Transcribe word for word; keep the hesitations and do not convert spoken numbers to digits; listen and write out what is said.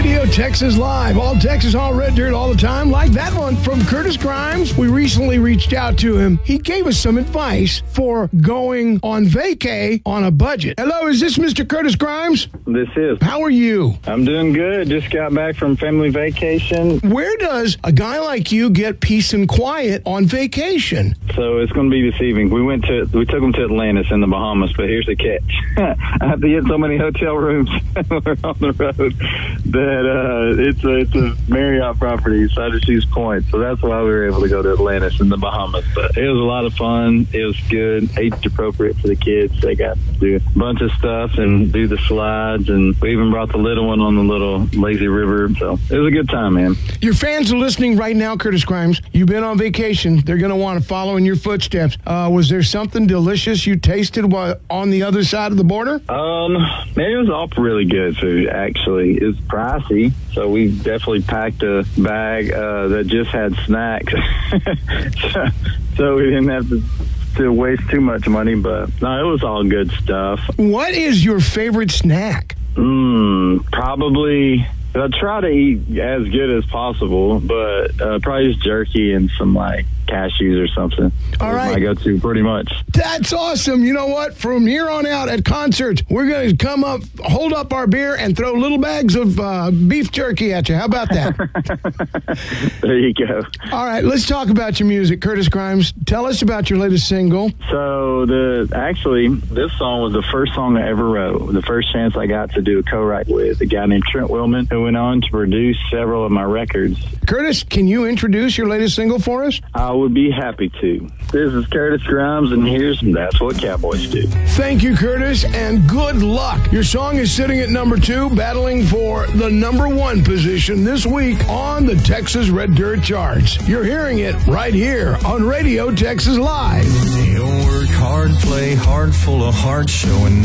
Radio Texas Live. All Texas, all red dirt, all the time. Like that one from Curtis Grimes. We recently reached out to him. He gave us some advice for going on vacay on a budget. Hello, is this Mister Curtis Grimes? This is. How are you? I'm doing good. Just got back from family vacation. Where does a guy like you get peace and quiet on vacation? So it's going to be this evening. We went to, we took them to Atlantis in the Bahamas, but here's the catch. I have to get so many hotel rooms when we're on the road that uh, it's a, it's a Marriott property, Cider Shoes Point. So that's why we were able to go to Atlantis in the Bahamas. But it was a lot of fun. It was good, age appropriate for the kids. They got to do a bunch of stuff and do the slides, and we even brought the little one on the little lazy river. So it was a good time, man. Your fans are listening right now, Curtis Grimes. You've been on vacation. They're going to want to follow in your footsteps. Uh, was there something delicious you tasted while on the other side of the border? Um, it was all really good food, actually. It's pricey, so we definitely packed a bag uh, that just had snacks. so, so we didn't have to, to waste too much money, but no, it was all good stuff. What is your favorite snack? Mm, probably... I try to eat as good as possible, but uh, probably just jerky and some, like, cashews or something. All right. I go to pretty much. That's awesome. You know what? From here on out at concerts, we're going to come up, hold up our beer, and throw little bags of uh, beef jerky at you. How about that? There you go. All right. Let's talk about your music. Curtis Grimes, tell us about your latest single. So, the actually, this song was the first song I ever wrote. The first chance I got to do a co-write with a guy named Trent Willman, who went on to produce several of my records. Curtis, can you introduce your latest single for us? I would be happy to. This is Curtis Grimes, and here's That's What Cowboys Do. Thank you, Curtis, and good luck. Your song is sitting at number two, battling for the number one position this week on the Texas Red Dirt Charts. You're hearing it right here on Radio Texas Live. He'll work hard, play hard, full of heart, showing